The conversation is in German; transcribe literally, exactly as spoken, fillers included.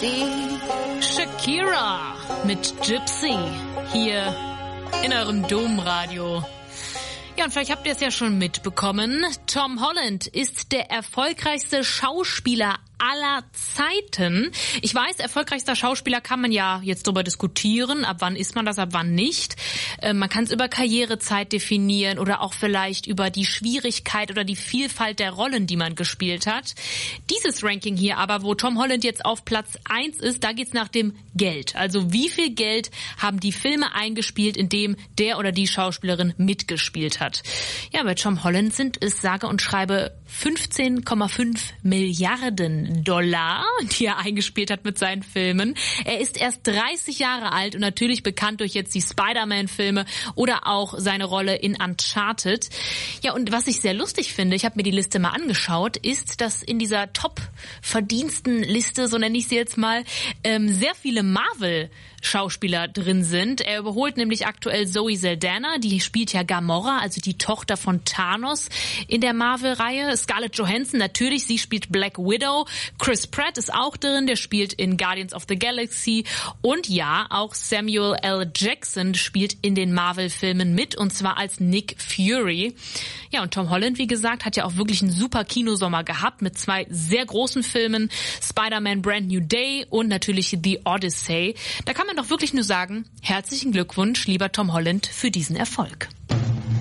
Gypsy. Shakira mit Gypsy hier in eurem Domradio. Ja, und vielleicht habt ihr es ja schon mitbekommen. Tom Holland ist der erfolgreichste Schauspieler aller Zeiten. Ich weiß, erfolgreichster Schauspieler kann man ja jetzt darüber diskutieren, ab wann ist man das, ab wann nicht. Äh, man kann es über Karrierezeit definieren oder auch vielleicht über die Schwierigkeit oder die Vielfalt der Rollen, die man gespielt hat. Dieses Ranking hier aber, wo Tom Holland jetzt auf Platz eins ist, da geht's nach dem Geld. Also wie viel Geld haben die Filme eingespielt, in dem der oder die Schauspielerin mitgespielt hat. Ja, bei Tom Holland sind es sage und schreibe fünfzehn Komma fünf Milliarden Dollar, die er eingespielt hat mit seinen Filmen. Er ist erst dreißig Jahre alt und natürlich bekannt durch jetzt die Spider-Man-Filme oder auch seine Rolle in Uncharted. Ja, und was ich sehr lustig finde, ich habe mir die Liste mal angeschaut, ist, dass in dieser Top-Verdiensten-Liste, so nenne ich sie jetzt mal, ähm, sehr viele Marvel-Schauspieler drin sind. Er überholt nämlich aktuell Zoe Saldana, die spielt ja Gamora, also die Tochter von Thanos in der Marvel-Reihe. Scarlett Johansson, natürlich, sie spielt Black Widow. Chris Pratt ist auch drin, der spielt in Guardians of the Galaxy. Und ja, auch Samuel L. Jackson spielt in den Marvel-Filmen mit, und zwar als Nick Fury. Ja, und Tom Holland, wie gesagt, hat ja auch wirklich einen super Kinosommer gehabt mit zwei sehr großen Filmen, Spider-Man Brand New Day und natürlich The Odyssey. Da kann man doch wirklich nur sagen, herzlichen Glückwunsch, lieber Tom Holland, für diesen Erfolg.